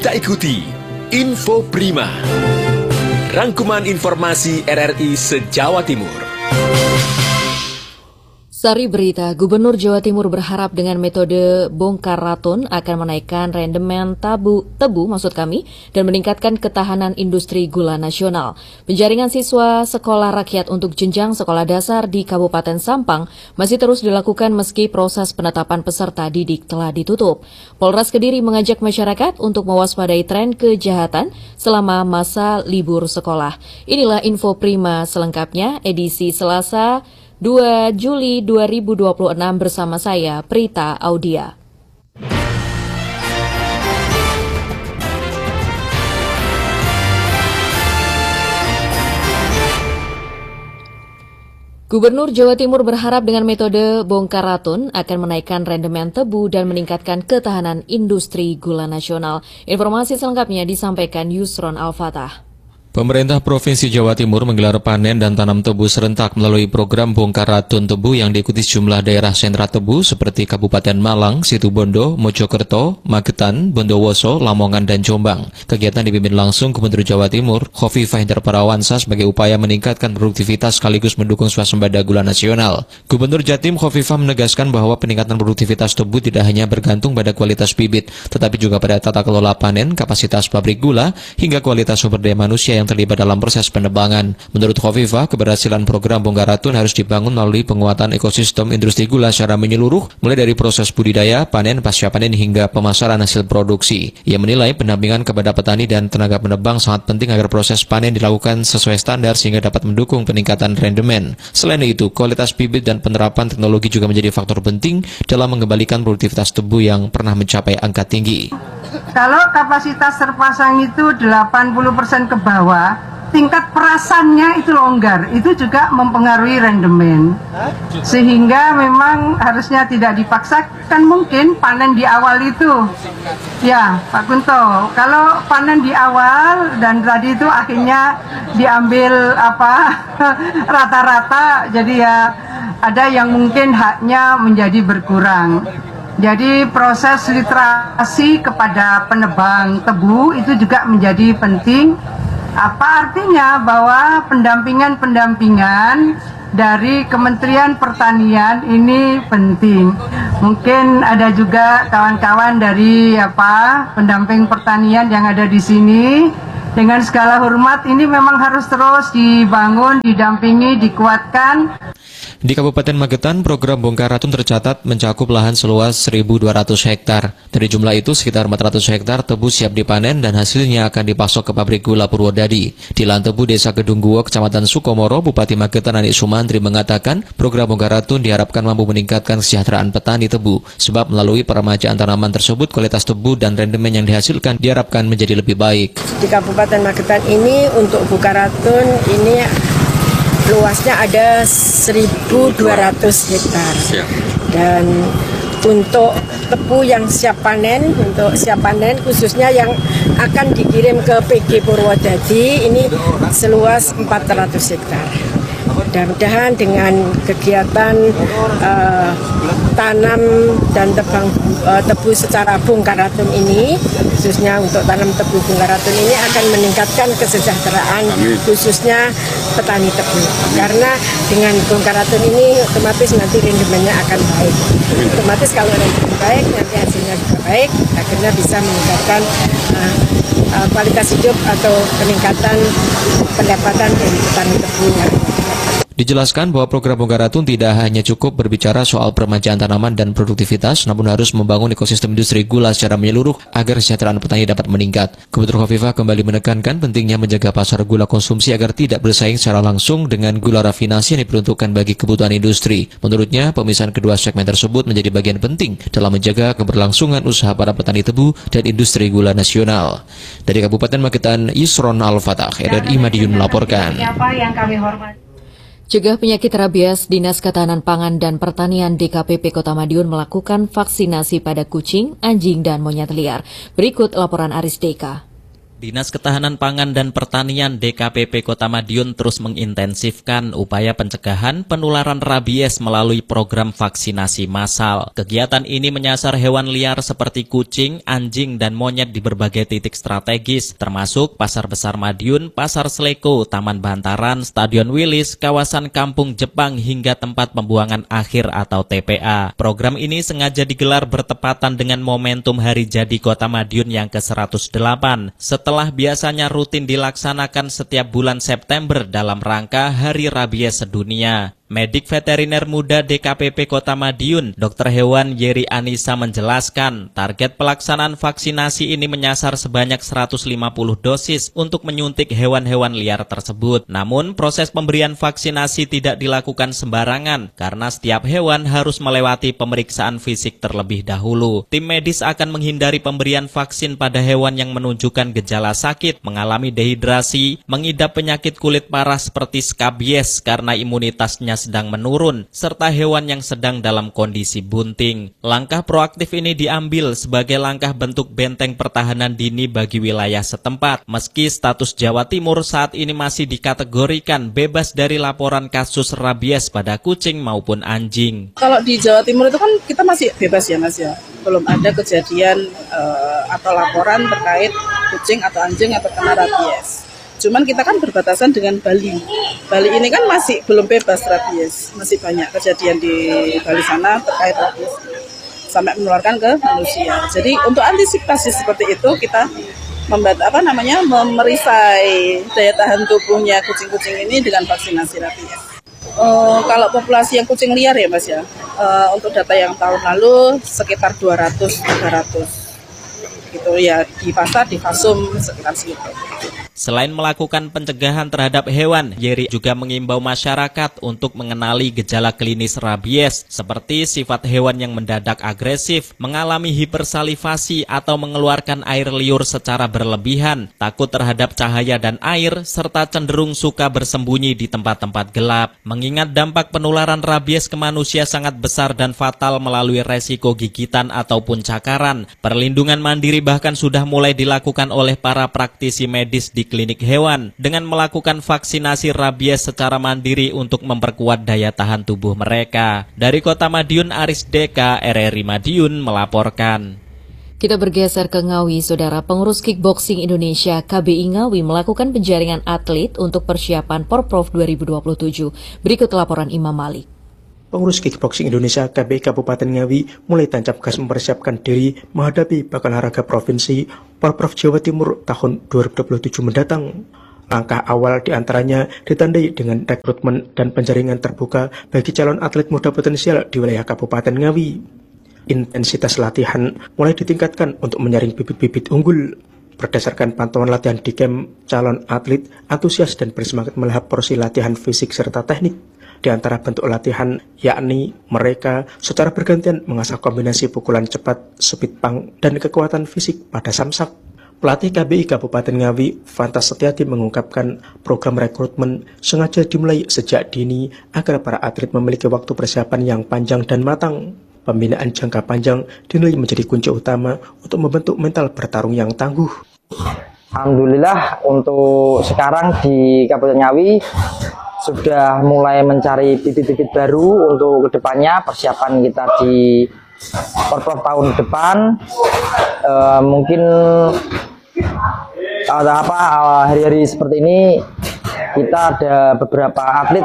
Kita ikuti Info Prima, rangkuman informasi RRI se-Jawa Timur. Sari berita, Gubernur Jawa Timur berharap dengan metode bongkar ratun akan menaikkan rendemen tebu dan meningkatkan ketahanan industri gula nasional. Penjaringan siswa sekolah rakyat untuk jenjang sekolah dasar di Kabupaten Sampang masih terus dilakukan meski proses penetapan peserta didik telah ditutup. Polres Kediri mengajak masyarakat untuk mewaspadai tren kejahatan selama masa libur sekolah. Inilah Info Prima selengkapnya edisi Selasa 2 Juli 2026 bersama saya, Prita Audia. Gubernur Jawa Timur berharap dengan metode bongkar ratun akan menaikkan rendemen tebu dan meningkatkan ketahanan industri gula nasional. Informasi selengkapnya disampaikan Yusron Al-Fatah. Pemerintah Provinsi Jawa Timur menggelar panen dan tanam tebu serentak melalui program bongkar ratun tebu yang diikuti sejumlah daerah sentra tebu seperti Kabupaten Malang, Situbondo, Mojokerto, Magetan, Bondowoso, Lamongan, dan Jombang. Kegiatan dipimpin langsung Gubernur Jawa Timur, Khofifah Indar Parawansa sebagai upaya meningkatkan produktivitas sekaligus mendukung swasembada gula nasional. Gubernur Jatim Khofifah menegaskan bahwa peningkatan produktivitas tebu tidak hanya bergantung pada kualitas bibit, tetapi juga pada tata kelola panen, kapasitas pabrik gula, hingga kualitas sumber daya manusia yang terlibat dalam proses penebangan. Menurut Khofifah, keberhasilan program bongkar ratun harus dibangun melalui penguatan ekosistem industri gula secara menyeluruh, mulai dari proses budidaya, panen, pasca panen hingga pemasaran hasil produksi. Ia menilai pendampingan kepada petani dan tenaga penebang sangat penting agar proses panen dilakukan sesuai standar sehingga dapat mendukung peningkatan rendemen. Selain itu, kualitas bibit dan penerapan teknologi juga menjadi faktor penting dalam mengembalikan produktivitas tebu yang pernah mencapai angka tinggi. Kalau kapasitas terpasang itu 80% ke bawah, tingkat perasannya itu longgar, itu juga mempengaruhi rendemen. Sehingga memang harusnya tidak dipaksakan mungkin panen di awal itu. Ya, Pak Kunto, kalau panen di awal dan tadi itu akhirnya diambil rata-rata, jadi ya ada yang mungkin haknya menjadi berkurang. Jadi proses literasi kepada penebang tebu itu juga menjadi penting. Apa artinya bahwa pendampingan dari Kementerian Pertanian ini penting. Mungkin ada juga kawan-kawan dari pendamping pertanian yang ada di sini. Dengan segala hormat ini memang harus terus dibangun, didampingi, dikuatkan. Di Kabupaten Magetan, program bongkar ratun tercatat mencakup lahan seluas 1.200 hektar. Dari jumlah itu, sekitar 400 hektar tebu siap dipanen dan hasilnya akan dipasok ke pabrik gula Purwodadi. Di lahan tebu Desa Kedungguo, Kecamatan Sukomoro, Bupati Magetan Anik Sumantri mengatakan program bongkar ratun diharapkan mampu meningkatkan kesejahteraan petani tebu. Sebab melalui peremajaan tanaman tersebut, kualitas tebu dan rendemen yang dihasilkan diharapkan menjadi lebih baik. Di Kabupaten Magetan ini untuk bongkar ratun ini luasnya ada 1.200 hektar dan untuk tebu yang siap panen, khususnya yang akan dikirim ke PG Purwodadi ini seluas 400 hektar. Mudah-mudahan dengan kegiatan tanam dan tebang tebu secara bongkar ratun ini, khususnya untuk tanam tebu bongkar ratun ini akan meningkatkan kesejahteraan khususnya petani tebu. Karena dengan bongkar ratun ini otomatis nanti rendemennya akan baik. Otomatis kalau rendemen baik nanti hasilnya juga baik, akhirnya bisa meningkatkan kualitas hidup atau peningkatan pendapatan dari petani tebunya. Dijelaskan bahwa program bongkar ratun tidak hanya cukup berbicara soal peremajaan tanaman dan produktivitas, namun harus membangun ekosistem industri gula secara menyeluruh agar kesejahteraan petani dapat meningkat. Gubernur Khofifah kembali menekankan pentingnya menjaga pasar gula konsumsi agar tidak bersaing secara langsung dengan gula rafinasi yang diperuntukkan bagi kebutuhan industri. Menurutnya, pemisahan kedua segmen tersebut menjadi bagian penting dalam menjaga keberlangsungan usaha para petani tebu dan industri gula nasional. Dari Kabupaten Magetan, Yusron Al-Fatah, RRI Madiun melaporkan. Cegah penyakit rabies, Dinas Ketahanan Pangan dan Pertanian DKPP Kota Madiun melakukan vaksinasi pada kucing, anjing, dan monyet liar. Berikut laporan Aris Deka. Dinas Ketahanan Pangan dan Pertanian DKPP Kota Madiun terus mengintensifkan upaya pencegahan penularan rabies melalui program vaksinasi massal. Kegiatan ini menyasar hewan liar seperti kucing, anjing, dan monyet di berbagai titik strategis, termasuk Pasar Besar Madiun, Pasar Sleko, Taman Bantaran, Stadion Wilis, kawasan Kampung Jepang, hingga tempat pembuangan akhir atau TPA. Program ini sengaja digelar bertepatan dengan momentum Hari Jadi Kota Madiun yang ke-108. Setelah biasanya rutin dilaksanakan setiap bulan September dalam rangka Hari Rabies Sedunia. Medik Veteriner Muda DKPP Kota Madiun, Dr. Hewan Yeri Anissa menjelaskan, target pelaksanaan vaksinasi ini menyasar sebanyak 150 dosis untuk menyuntik hewan-hewan liar tersebut. Namun, proses pemberian vaksinasi tidak dilakukan sembarangan karena setiap hewan harus melewati pemeriksaan fisik terlebih dahulu. Tim medis akan menghindari pemberian vaksin pada hewan yang menunjukkan gejala sakit, mengalami dehidrasi, mengidap penyakit kulit parah seperti skabies karena imunitasnya sedang menurun, serta hewan yang sedang dalam kondisi bunting. Langkah proaktif ini diambil sebagai langkah bentuk benteng pertahanan dini bagi wilayah setempat, meski status Jawa Timur saat ini masih dikategorikan bebas dari laporan kasus rabies pada kucing maupun anjing. Kalau di Jawa Timur itu kan kita masih bebas ya Mas ya, belum ada kejadian atau laporan terkait kucing atau anjing atau kena rabies. Cuman kita kan berbatasan dengan Bali. Bali ini kan masih belum bebas rabies. Masih banyak kejadian di Bali sana terkait rabies. Sampai menularkan ke manusia. Jadi untuk antisipasi seperti itu kita memerisai daya tahan tubuhnya kucing-kucing ini dengan vaksinasi rabies. Kalau populasi yang kucing liar ya Mas ya, untuk data yang tahun lalu sekitar 200-300. Gitu ya, di pasar, di Fasum sekitar segitu. Selain melakukan pencegahan terhadap hewan, Yeri juga mengimbau masyarakat untuk mengenali gejala klinis rabies seperti sifat hewan yang mendadak agresif, mengalami hipersalivasi atau mengeluarkan air liur secara berlebihan, takut terhadap cahaya dan air, serta cenderung suka bersembunyi di tempat-tempat gelap. Mengingat dampak penularan rabies ke manusia sangat besar dan fatal melalui resiko gigitan ataupun cakaran, perlindungan mandiri bahkan sudah mulai dilakukan oleh para praktisi medis di klinik hewan dengan melakukan vaksinasi rabies secara mandiri untuk memperkuat daya tahan tubuh mereka. Dari Kota Madiun, Aris Deka, RRI Madiun melaporkan. Kita bergeser ke Ngawi, Saudara. Pengurus Kickboxing Indonesia KBI Ngawi melakukan penjaringan atlet untuk persiapan Porprov 2027. Berikut laporan Imam Malik. Pengurus Kickboxing Indonesia KBI Kabupaten Ngawi mulai tancap gas mempersiapkan diri menghadapi Pekan Olahraga Provinsi Porprov Jawa Timur tahun 2027 mendatang. Langkah awal diantaranya ditandai dengan rekrutmen dan penjaringan terbuka bagi calon atlet muda potensial di wilayah Kabupaten Ngawi. Intensitas latihan mulai ditingkatkan untuk menyaring bibit-bibit unggul. Berdasarkan pantauan latihan di camp, calon atlet antusias dan bersemangat melahap porsi latihan fisik serta teknik. Di antara bentuk latihan, yakni mereka secara bergantian mengasah kombinasi pukulan cepat, speed punk, dan kekuatan fisik pada samsak. Pelatih KBI Kabupaten Ngawi, Fantas Setiati mengungkapkan program rekrutmen sengaja dimulai sejak dini agar para atlet memiliki waktu persiapan yang panjang dan matang. Pembinaan jangka panjang dinilai menjadi kunci utama untuk membentuk mental bertarung yang tangguh. Alhamdulillah untuk sekarang di Kabupaten Ngawi sudah mulai mencari bibit-bibit baru untuk kedepannya persiapan kita di Porprov tahun depan. Mungkin hari-hari seperti ini kita ada beberapa atlet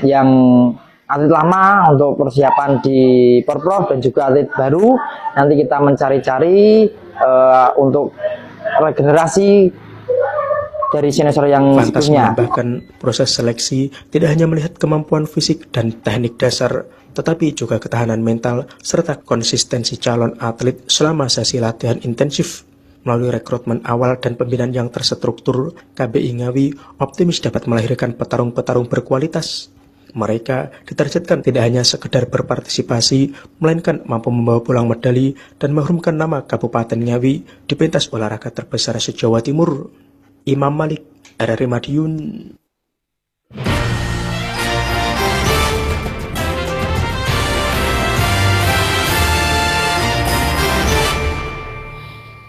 lama untuk persiapan di Porprov dan juga atlet baru. Nanti kita mencari-cari untuk regenerasi dari senior yang Fantas sebelumnya. menambahkan proses seleksi tidak hanya melihat kemampuan fisik dan teknik dasar, tetapi juga ketahanan mental serta konsistensi calon atlet selama sesi latihan intensif. Melalui rekrutmen awal dan pembinaan yang terstruktur, KBI Ngawi optimis dapat melahirkan petarung-petarung berkualitas. Mereka ditargetkan tidak hanya sekedar berpartisipasi, melainkan mampu membawa pulang medali dan mengharumkan nama Kabupaten Ngawi di pentas olahraga terbesar se-Jawa Timur. Imam Malik, RRI Madiun.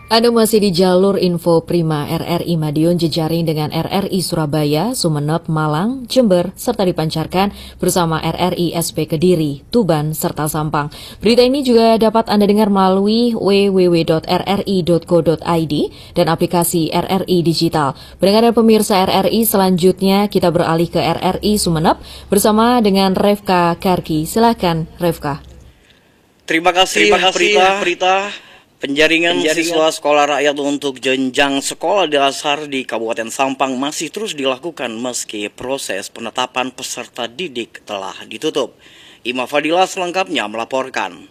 Anda masih di jalur Info Prima RRI Madiun jejaring dengan RRI Surabaya, Sumeneb, Malang, Jember, serta dipancarkan bersama RRI SP Kediri, Tuban, serta Sampang. Berita ini juga dapat Anda dengar melalui www.rri.co.id dan aplikasi RRI Digital. Pendengar dan pemirsa RRI, selanjutnya kita beralih ke RRI Sumeneb bersama dengan Refka Karki. Silakan, Refka. Terima kasih Prita. Penjaringan siswa sekolah rakyat untuk jenjang sekolah dasar di Kabupaten Sampang masih terus dilakukan meski proses penetapan peserta didik telah ditutup. Ima Fadila selengkapnya melaporkan.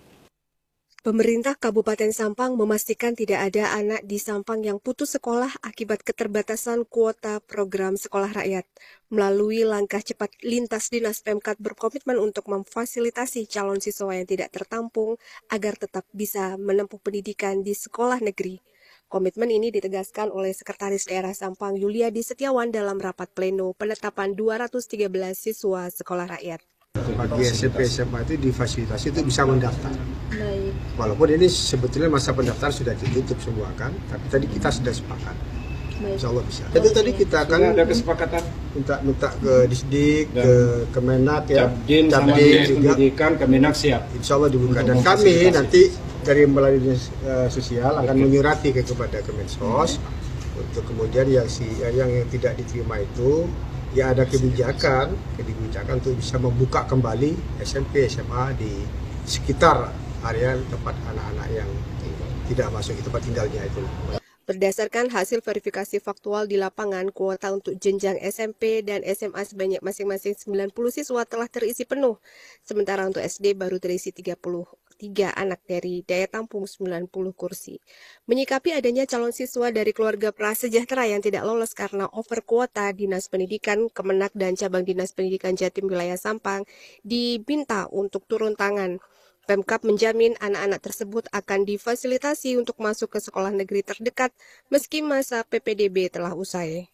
Pemerintah Kabupaten Sampang memastikan tidak ada anak di Sampang yang putus sekolah akibat keterbatasan kuota program sekolah rakyat. Melalui langkah cepat lintas, Dinas Pemkat berkomitmen untuk memfasilitasi calon siswa yang tidak tertampung agar tetap bisa menempuh pendidikan di sekolah negeri. Komitmen ini ditegaskan oleh Sekretaris Daerah Sampang Yuliadi Setiawan dalam rapat pleno penetapan 213 siswa sekolah rakyat. Bagi SMP SMA itu difasilitasi itu bisa mendaftar. Walaupun ini sebetulnya masa pendaftaran sudah ditutup semua kan, tapi tadi kita sudah sepakat. Insya Allah bisa. Itu tadi kita akan ada kesepakatan minta ke Disdik, ke Kemenak ya, Cabdin juga. Pendidikan Kemenak siap. Insya Allah dibuka. Dan kami nanti dari melalui dinas sosial akan menyurati kepada Kemensos untuk kemudian yang tidak diterima itu ya ada kebijakan untuk bisa membuka kembali SMP SMA di sekitar area tempat anak-anak yang tidak masuk ke tempat tinggalnya itu. Berdasarkan hasil verifikasi faktual di lapangan, kuota untuk jenjang SMP dan SMA sebanyak masing-masing 90 siswa telah terisi penuh. Sementara untuk SD baru terisi 33 anak dari daya tampung 90 kursi. Menyikapi adanya calon siswa dari keluarga prasejahtera yang tidak lolos karena over kuota, Dinas Pendidikan, Kemenak, dan Cabang Dinas Pendidikan Jatim Wilayah Sampang diminta untuk turun tangan. Pemkab menjamin anak-anak tersebut akan difasilitasi untuk masuk ke sekolah negeri terdekat meski masa PPDB telah usai.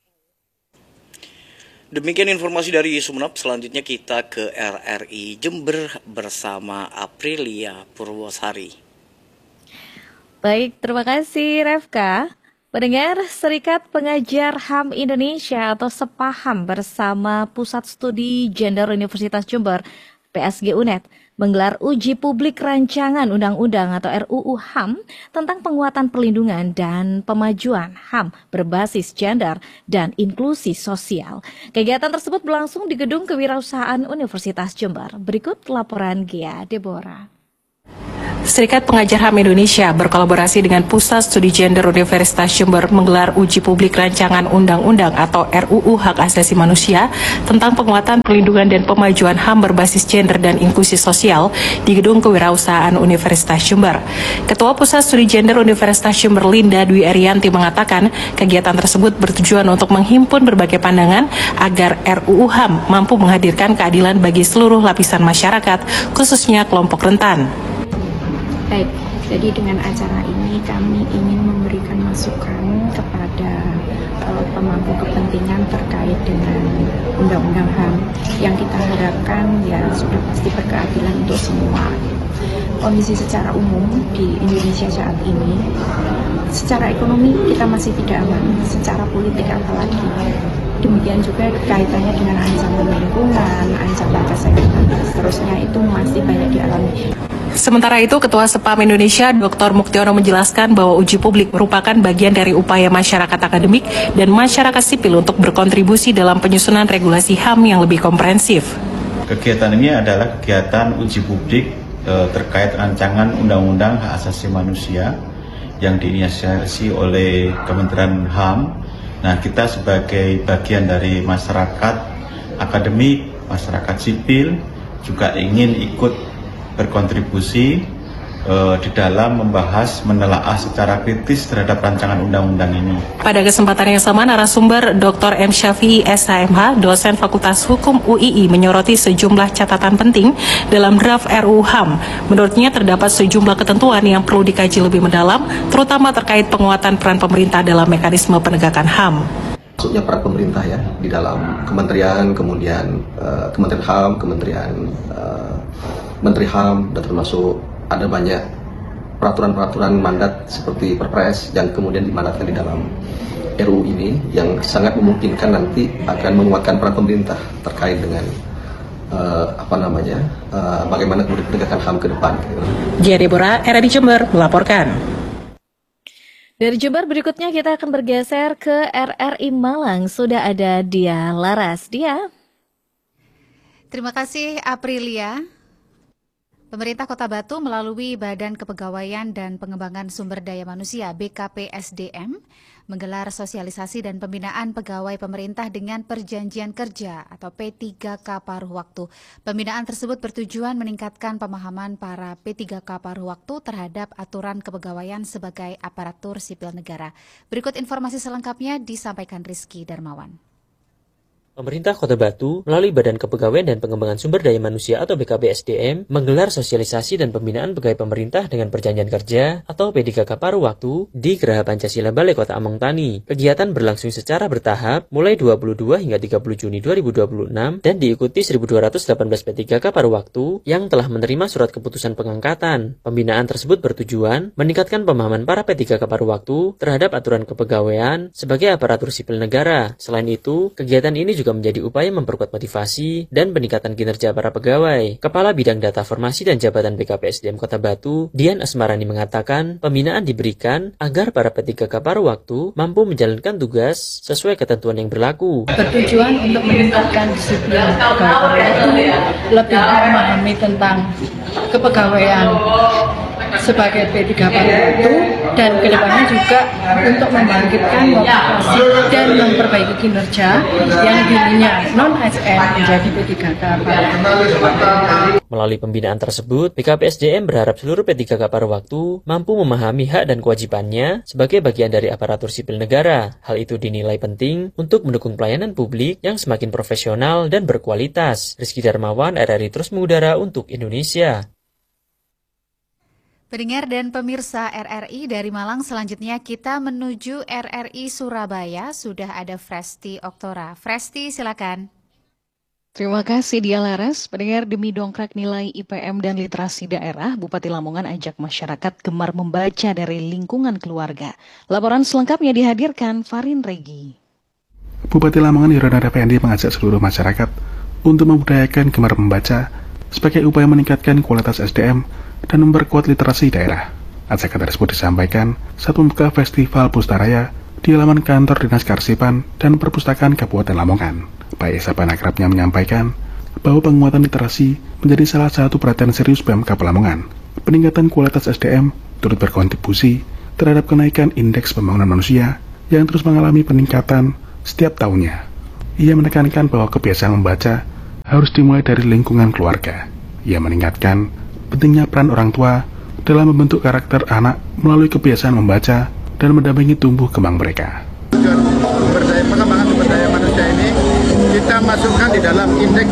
Demikian informasi dari Sumeneb. Selanjutnya kita ke RRI Jember bersama Aprilia Purwosari. Baik, terima kasih Refka. Pendengar, Serikat Pengajar HAM Indonesia atau Sepaham bersama Pusat Studi Gender Universitas Jember PSG UNED menggelar uji publik rancangan undang-undang atau RUU HAM tentang penguatan perlindungan dan pemajuan HAM berbasis gender dan inklusi sosial. Kegiatan tersebut berlangsung di Gedung Kewirausahaan Universitas Jember. Berikut laporan Gia Deborah. Serikat Pengajar HAM Indonesia berkolaborasi dengan Pusat Studi Gender Universitas Jember menggelar uji publik rancangan undang-undang atau RUU Hak Asasi Manusia tentang penguatan perlindungan dan pemajuan HAM berbasis gender dan inklusi sosial di Gedung Kewirausahaan Universitas Jember. Ketua Pusat Studi Gender Universitas Jember Linda Dwi Arianti mengatakan kegiatan tersebut bertujuan untuk menghimpun berbagai pandangan agar RUU HAM mampu menghadirkan keadilan bagi seluruh lapisan masyarakat, khususnya kelompok rentan. Baik, jadi dengan acara ini kami ingin memberikan masukan kepada pemangku kepentingan terkait dengan undang-undang HAM yang kita harapkan ya sudah pasti berkeadilan untuk semua. Kondisi secara umum di Indonesia saat ini, secara ekonomi kita masih tidak aman, secara politik apalagi. Demikian juga kaitannya dengan ancaman lingkungan, ancaman kesehatan, seterusnya itu masih banyak dialami. Sementara itu, Ketua Sepam Indonesia Dr. Muktiono menjelaskan bahwa uji publik merupakan bagian dari upaya masyarakat akademik dan masyarakat sipil untuk berkontribusi dalam penyusunan regulasi HAM yang lebih komprehensif. Kegiatan ini adalah kegiatan uji publik terkait rancangan Undang-Undang Hak Asasi Manusia yang diinisiasi oleh Kementerian HAM. Nah, kita sebagai bagian dari masyarakat akademik, masyarakat sipil juga ingin ikut berkontribusi di dalam membahas, menelaah secara kritis terhadap rancangan undang-undang ini. Pada kesempatan yang sama, narasumber Dr. M. Syafi'i SHMH, dosen Fakultas Hukum UII, menyoroti sejumlah catatan penting dalam draft RUU HAM. Menurutnya terdapat sejumlah ketentuan yang perlu dikaji lebih mendalam, terutama terkait penguatan peran pemerintah dalam mekanisme penegakan HAM. Maksudnya peran pemerintah ya di dalam kementerian, kemudian Kementerian HAM, Menteri HAM, dan termasuk ada banyak peraturan-peraturan mandat seperti Perpres yang kemudian dimandatkan di dalam RUU ini yang sangat memungkinkan nanti akan menguatkan peran pemerintah terkait dengan bagaimana kemudian penegakan HAM ke depan. Gia Deborah, RRI Jember melaporkan. Dari Jember berikutnya kita akan bergeser ke RRI Malang. Sudah ada Dia Laras. Dia. Terima kasih Aprilia. Pemerintah Kota Batu melalui Badan Kepegawaian dan Pengembangan Sumber Daya Manusia BKPSDM menggelar sosialisasi dan pembinaan pegawai pemerintah dengan perjanjian kerja atau P3K paruh waktu. Pembinaan tersebut bertujuan meningkatkan pemahaman para P3K paruh waktu terhadap aturan kepegawaian sebagai aparatur sipil negara. Berikut informasi selengkapnya disampaikan Rizky Darmawan. Pemerintah Kota Batu melalui Badan Kepegawaian dan Pengembangan Sumber Daya Manusia atau BKPSDM menggelar sosialisasi dan pembinaan pegawai pemerintah dengan perjanjian kerja atau P3K paruh waktu di Geraha Pancasila Balai Kota Among Tani. Kegiatan berlangsung secara bertahap mulai 22 hingga 30 Juni 2026 dan diikuti 1.218 P3K paruh waktu yang telah menerima surat keputusan pengangkatan. Pembinaan tersebut bertujuan meningkatkan pemahaman para P3K paruh waktu terhadap aturan kepegawaian sebagai aparatur sipil negara. Selain itu, kegiatan ini juga menjadi upaya memperkuat motivasi dan peningkatan kinerja para pegawai. Kepala Bidang Data Formasi dan Jabatan BKPSDM Kota Batu, Dian Asmarani mengatakan, pembinaan diberikan agar para P3K paruh waktu mampu menjalankan tugas sesuai ketentuan yang berlaku. Bertujuan untuk meningkatkan disiplin pegawai, lebih memahami tentang kepegawaian sebagai P3K paruh waktu dan kedepannya juga untuk membangkitkan motivasi dan memperbaiki kinerja yang dulunya non-ASN menjadi P3K paruh waktu. Melalui pembinaan tersebut, BKPSDM berharap seluruh P3K paruh waktu mampu memahami hak dan kewajibannya sebagai bagian dari aparatur sipil negara. Hal itu dinilai penting untuk mendukung pelayanan publik yang semakin profesional dan berkualitas. Rizky Darmawan, RRI terus mengudara untuk Indonesia. Pendengar dan pemirsa RRI dari Malang, selanjutnya kita menuju RRI Surabaya. Sudah ada Fresti Oktora. Fresti, silakan. Terima kasih Dia Laras. Pendengar, demi dongkrak nilai IPM dan literasi daerah, Bupati Lamongan ajak masyarakat gemar membaca dari lingkungan keluarga. Laporan selengkapnya dihadirkan Farin Regi. Bupati Lamongan Yuranada Fendi mengajak seluruh masyarakat untuk membudayakan gemar membaca sebagai upaya meningkatkan kualitas SDM dan memperkuat literasi daerah. Ajakan tersebut disampaikan saat membuka Festival Pustaraya di halaman kantor Dinas Karsipan dan Perpustakaan Kabupaten Lamongan. Pak Esapan akrabnya menyampaikan bahwa penguatan literasi menjadi salah satu perhatian serius Pemkab Lamongan. Peningkatan kualitas SDM turut berkontribusi terhadap kenaikan indeks pembangunan manusia yang terus mengalami peningkatan setiap tahunnya. Ia menekankan bahwa kebiasaan membaca harus dimulai dari lingkungan keluarga. Ia mengingatkan pentingnya peran orang tua dalam membentuk karakter anak melalui kebiasaan membaca dan mendampingi tumbuh kembang mereka. Pengembangan sumber daya manusia ini kita masukkan di dalam indeks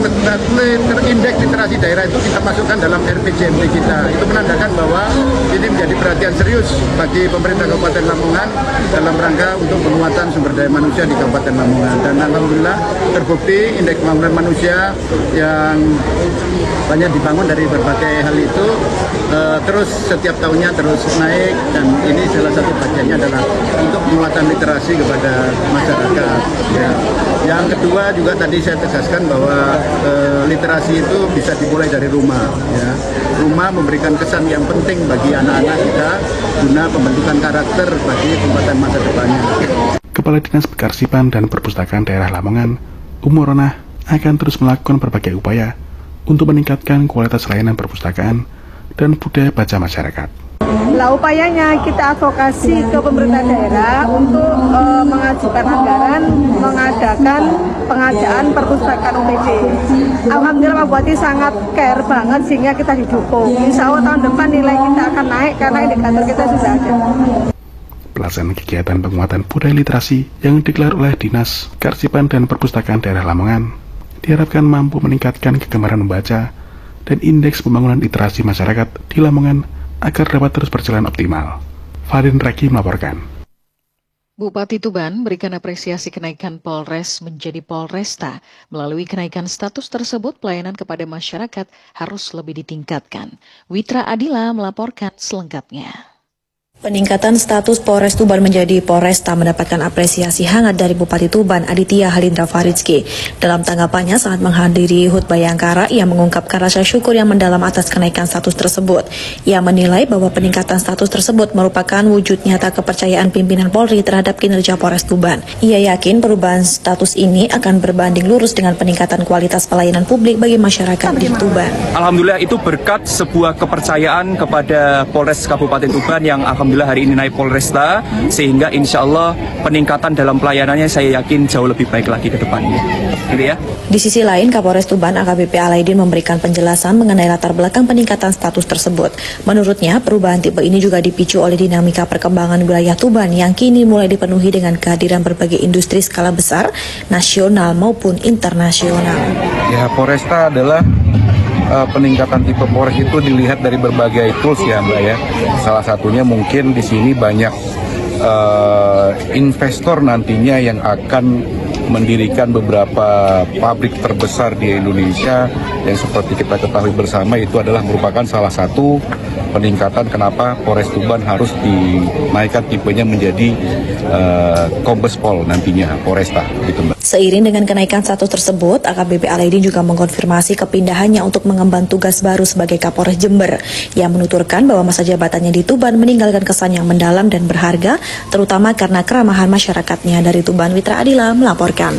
literasi daerah, itu kita masukkan dalam RPJMD kita. Itu menandakan bahwa ini menjadi perhatian serius bagi pemerintah Kabupaten Lamongan dalam rangka untuk penguatan sumber daya manusia di Kabupaten Lamongan. Dan alhamdulillah terbukti indeks pembangunan manusia yang banyak dibangun dari berbagai hal itu terus setiap tahunnya terus naik, dan ini salah satu bagiannya adalah untuk penguatan literasi kepada masyarakat. Ya. Yang kedua juga tadi saya tegaskan bahwa literasi itu bisa dimulai dari rumah. Ya. Rumah memberikan kesan yang penting bagi anak-anak kita guna pembentukan karakter bagi tempatan masa depannya. Kepala Dinas Karsipan dan Perpustakaan Daerah Lamongan, Umurona, akan terus melakukan berbagai upaya untuk meningkatkan kualitas layanan perpustakaan dan budaya baca masyarakat. Nah, upayanya kita advokasi ke pemerintah daerah untuk mengajukan anggaran mengadakan pengadaan perpustakaan UPD. Alhamdulillah Pak Bupati sangat care banget sehingga kita didukung. Insya Allah tahun depan nilai kita akan naik karena indikator kita sudah ada. Pelaksanaan kegiatan penguatan budaya literasi yang digelar oleh Dinas Karsipan dan Perpustakaan Daerah Lamongan diharapkan mampu meningkatkan kegemaran membaca dan indeks pembangunan literasi masyarakat di Lamongan agar dapat terus berjalan optimal. Farin Regi melaporkan. Bupati Tuban berikan apresiasi kenaikan Polres menjadi Polresta. Melalui kenaikan status tersebut, pelayanan kepada masyarakat harus lebih ditingkatkan. Witra Adila melaporkan selengkapnya. Peningkatan status Polres Tuban menjadi Polresta mendapatkan apresiasi hangat dari Bupati Tuban Aditya Halindra Faridski. Dalam tanggapannya saat menghadiri HUT Bayangkara, ia mengungkapkan rasa syukur yang mendalam atas kenaikan status tersebut. Ia menilai bahwa peningkatan status tersebut merupakan wujud nyata kepercayaan pimpinan Polri terhadap kinerja Polres Tuban. Ia yakin perubahan status ini akan berbanding lurus dengan peningkatan kualitas pelayanan publik bagi masyarakat di Tuban. Alhamdulillah itu berkat sebuah kepercayaan kepada Polres Kabupaten Tuban yang alhamdulillah hari ini naik Polresta, sehingga insya Allah peningkatan dalam pelayanannya saya yakin jauh lebih baik lagi ke depannya. Gitu ya. Di sisi lain, Kapolres Tuban AKBP Alaidin memberikan penjelasan mengenai latar belakang peningkatan status tersebut. Menurutnya, perubahan tipe ini juga dipicu oleh dinamika perkembangan wilayah Tuban yang kini mulai dipenuhi dengan kehadiran berbagai industri skala besar, nasional maupun internasional. Ya, Polresta adalah peningkatan tipe Polres itu dilihat dari berbagai tools ya Mbak ya. Salah satunya mungkin di sini banyak investor nantinya yang akan mendirikan beberapa pabrik terbesar di Indonesia yang seperti kita ketahui bersama itu adalah merupakan salah satu peningkatan kenapa Polres Tuban harus dinaikkan tipenya menjadi Kombes Pol nantinya Polresta gitu Mbak. Seiring dengan kenaikan status tersebut, AKBP Alaidin juga mengkonfirmasi kepindahannya untuk mengemban tugas baru sebagai Kapolres Jember. Ia menuturkan bahwa masa jabatannya di Tuban meninggalkan kesan yang mendalam dan berharga, terutama karena keramahan masyarakatnya. Dari Tuban, Witra Adila melaporkan.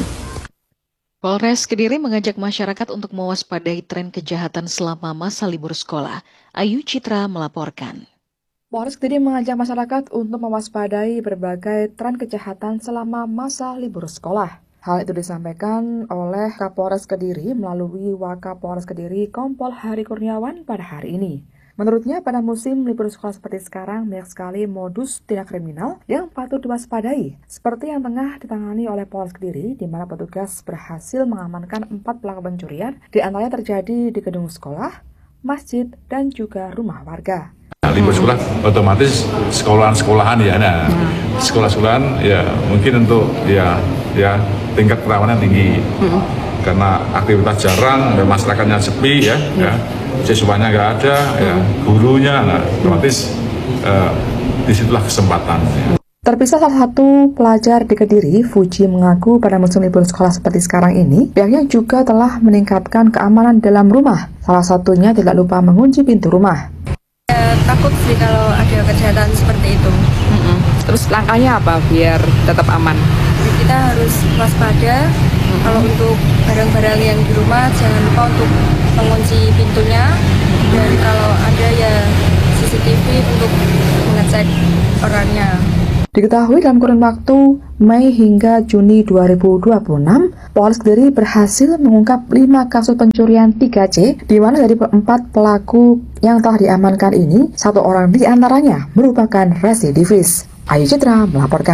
Polres Kediri mengajak masyarakat untuk mewaspadai tren kejahatan selama masa libur sekolah. Ayu Citra melaporkan. Polres Kediri mengajak masyarakat untuk mewaspadai berbagai tren kejahatan selama masa libur sekolah. Hal itu disampaikan oleh Kapolres Kediri melalui Wakapolres Kediri Kompol Hari Kurniawan pada hari ini. Menurutnya, pada musim libur sekolah seperti sekarang, banyak sekali modus tindak kriminal yang patut diwaspadai, seperti yang tengah ditangani oleh Polres Kediri, di mana petugas berhasil mengamankan 4 pelaku pencurian, di antaranya terjadi di gedung sekolah, masjid, dan juga rumah warga. Libur sekolah otomatis sekolahan ya, nah sekolah-sekolahan ya mungkin untuk ya tingkat kerawanan tinggi karena aktivitas jarang dan masyarakatnya sepi ya siswanya nggak ada ya gurunya, nah otomatis disitulah kesempatan. Terpisah salah satu pelajar di Kediri, Fuji mengaku pada musim libur sekolah seperti sekarang ini, pihaknya juga telah meningkatkan keamanan dalam rumah. Salah satunya tidak lupa mengunci pintu rumah. Takut sih kalau ada kejahatan seperti itu. Terus langkahnya apa biar tetap aman? Kita harus waspada. Kalau untuk barang-barang yang di rumah jangan lupa untuk mengunci pintunya. Dan kalau ada ya CCTV untuk mengecek orangnya. Diketahui dalam kurun waktu Mei hingga Juni 2026, Polres Kediri berhasil mengungkap 5 kasus pencurian 3C, di mana dari 4 pelaku yang telah diamankan ini, 1 orang di antaranya merupakan residivis. Ayu Citra melaporkan.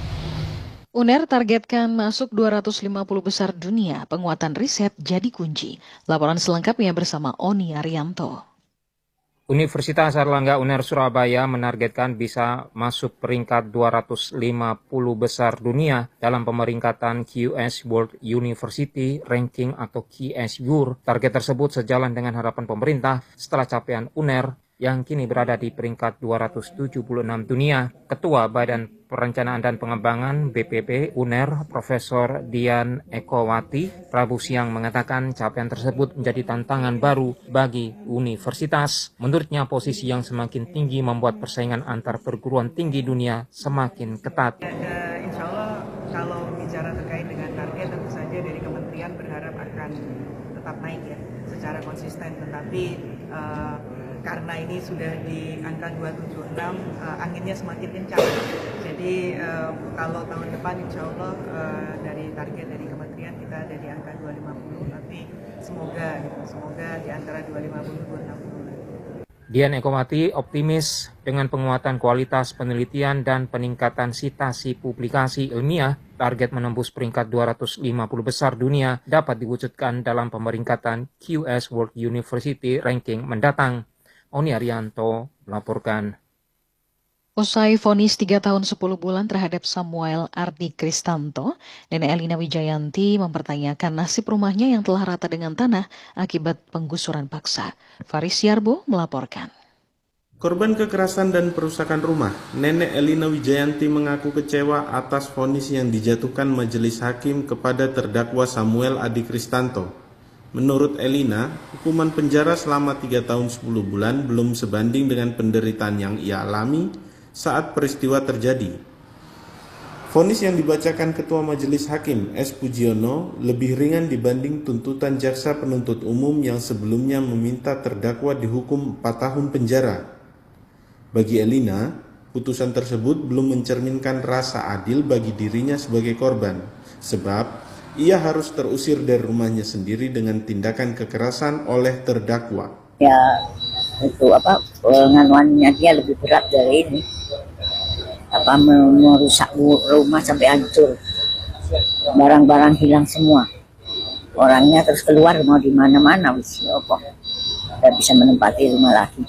UNER targetkan masuk 250 besar dunia, penguatan riset jadi kunci. Laporan selengkapnya bersama Oni Arianto. Universitas Airlangga UNER Surabaya menargetkan bisa masuk peringkat 250 besar dunia dalam pemeringkatan QS World University Ranking atau QS-UR. Target tersebut sejalan dengan harapan pemerintah setelah capaian UNER yang kini berada di peringkat 276 dunia. Ketua Badan Perencanaan dan Pengembangan BPP UNER, Profesor Dian Ekowati, Rabu siang mengatakan capaian tersebut menjadi tantangan baru bagi universitas. Menurutnya, posisi yang semakin tinggi membuat persaingan antar perguruan tinggi dunia semakin ketat. Insya Allah kalau bicara terkait dengan target, tentu saja dari kementerian berharap akan tetap naik ya secara konsisten, tetapi karena ini sudah di angka 276, anginnya semakin kencang. Jadi kalau tahun depan insya Allah dari target dari kementerian kita ada di angka 250, tapi semoga di antara 250-260. Dian Ekowati optimis dengan penguatan kualitas penelitian dan peningkatan citasi publikasi ilmiah, target menembus peringkat 250 besar dunia dapat diwujudkan dalam pemeringkatan QS World University Ranking mendatang. Oni Arianto melaporkan. Usai vonis 3 tahun 10 bulan terhadap Samuel Ardi Kristanto, Nenek Elina Wijayanti mempertanyakan nasib rumahnya yang telah rata dengan tanah akibat penggusuran paksa. Faris Yarbo melaporkan. Korban kekerasan dan perusakan rumah, Nenek Elina Wijayanti mengaku kecewa atas vonis yang dijatuhkan majelis hakim kepada terdakwa Samuel Ardi Kristanto. Menurut Elina, hukuman penjara selama 3 tahun 10 bulan belum sebanding dengan penderitaan yang ia alami saat peristiwa terjadi. Vonis yang dibacakan Ketua Majelis Hakim S. Pujiono lebih ringan dibanding tuntutan jaksa penuntut umum yang sebelumnya meminta terdakwa dihukum 4 tahun penjara. Bagi Elina, putusan tersebut belum mencerminkan rasa adil bagi dirinya sebagai korban, sebab ia harus terusir dari rumahnya sendiri dengan tindakan kekerasan oleh terdakwa. Ya, itu penganuannya dia lebih berat dari ini. Merusak rumah sampai hancur, barang-barang hilang semua, orangnya terus keluar mau di mana-mana, tidak bisa menempati rumah lagi.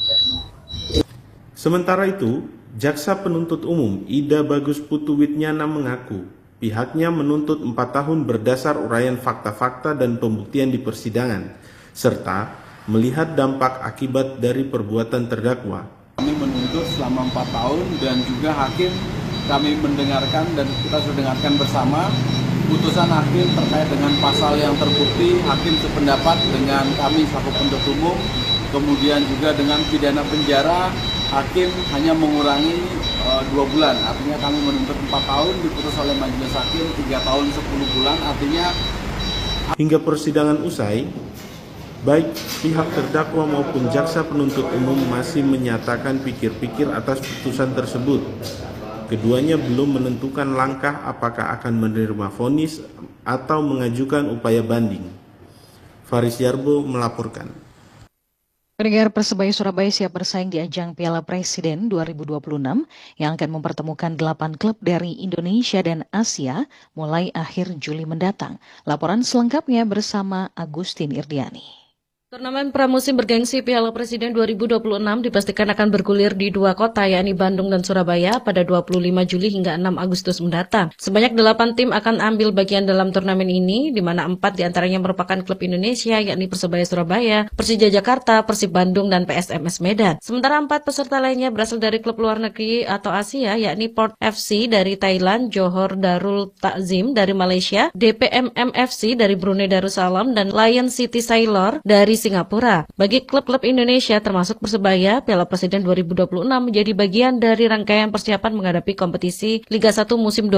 Sementara itu, jaksa penuntut umum Ida Bagus Putu Witnyana mengaku pihaknya menuntut 4 tahun berdasar uraian fakta-fakta dan pembuktian di persidangan, serta melihat dampak akibat dari perbuatan terdakwa. Kami menuntut selama 4 tahun dan juga hakim kami mendengarkan dan kita sudah dengarkan bersama putusan hakim terkait dengan pasal yang terbukti. Hakim sependapat dengan kami selaku penuntut umum, kemudian juga dengan pidana penjara hakim hanya mengurangi 2 bulan, artinya kami menuntut 4 tahun, diputus oleh majelis hakim 3 tahun 10 bulan, artinya hingga persidangan usai, baik pihak terdakwa maupun jaksa penuntut umum masih menyatakan pikir-pikir atas putusan tersebut. Keduanya belum menentukan langkah apakah akan menerima vonis atau mengajukan upaya banding. Faris Yarbo melaporkan. Pendengar, Persebaya Surabaya siap bersaing di ajang Piala Presiden 2026 yang akan mempertemukan 8 klub dari Indonesia dan Asia mulai akhir Juli mendatang. Laporan selengkapnya bersama Agustin Irdiani. Turnamen pramusim bergengsi Piala Presiden 2026 dipastikan akan bergulir di 2 kota, yakni Bandung dan Surabaya pada 25 Juli hingga 6 Agustus mendatang. Sebanyak 8 tim akan ambil bagian dalam turnamen ini, di mana 4 diantaranya merupakan klub Indonesia, yakni Persebaya Surabaya, Persija Jakarta, Persib Bandung, dan PSMS Medan. Sementara 4 peserta lainnya berasal dari klub luar negeri atau Asia, yakni Port FC dari Thailand, Johor Darul Takzim dari Malaysia, DPMM FC dari Brunei Darussalam, dan Lion City Sailor dari Singapura. Bagi klub-klub Indonesia termasuk Persebaya, Piala Presiden 2026 menjadi bagian dari rangkaian persiapan menghadapi kompetisi Liga 1 musim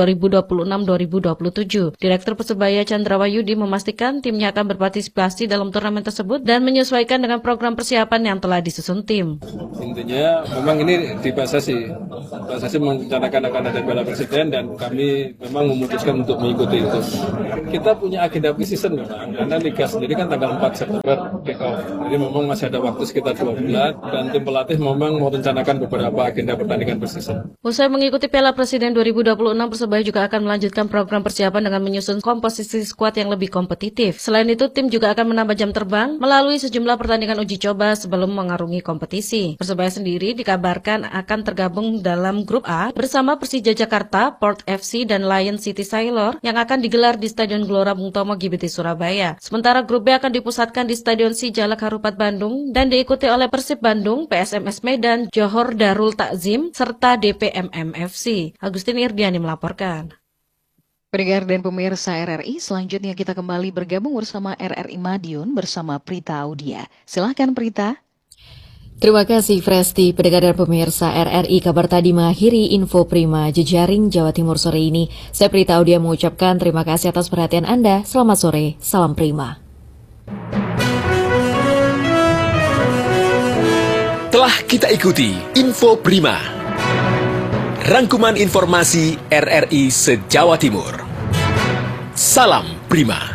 2026-2027. Direktur Persebaya Chandra Wayudi memastikan timnya akan berpartisipasi dalam turnamen tersebut dan menyesuaikan dengan program persiapan yang telah disusun tim. Intinya memang ini di PSSI merencanakan akan ada Piala Presiden dan kami memang memutuskan untuk mengikuti itu. Kita punya agenda pre-season memang, karena Liga sendiri kan tanggal 4 September kick-off. Jadi memang masih ada waktu sekitar 2 bulan dan tim pelatih memang merencanakan beberapa agenda pertandingan pre-season. Usai mengikuti Piala Presiden 2026, Persebaya juga akan melanjutkan program persiapan dengan menyusun komposisi skuad yang lebih kompetitif. Selain itu, tim juga akan menambah jam terbang melalui sejumlah pertandingan uji coba sebelum mengarungi kompetisi. Persebaya sendiri dikabarkan akan tergabung dalam grup A bersama Persija Jakarta, Port FC, dan Lion City Sailor yang akan digelar di Stadion Gelora Bung Tomo GBT Surabaya. Sementara grup B akan dipusatkan di Stadion Sijalak Harupat Bandung dan diikuti oleh Persib Bandung, PSMS Medan, Johor Darul Takzim, serta DPMM FC. Agustin Irdiani melaporkan. Pendengar dan pemirsa RRI, selanjutnya kita kembali bergabung bersama RRI Madiun bersama Prita Audia. Silahkan Prita. Terima kasih Presti. Pendengar dan pemirsa RRI, kabar tadi mengakhiri info Prima Jejaring Jawa Timur sore ini. Saya Prita Audia mengucapkan terima kasih atas perhatian Anda. Selamat sore, salam Prima. Telah kita ikuti Info Prima, rangkuman informasi RRI se-Jawa Timur. Salam Prima.